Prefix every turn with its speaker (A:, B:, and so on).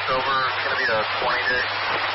A: over. It's going to be a 20 day.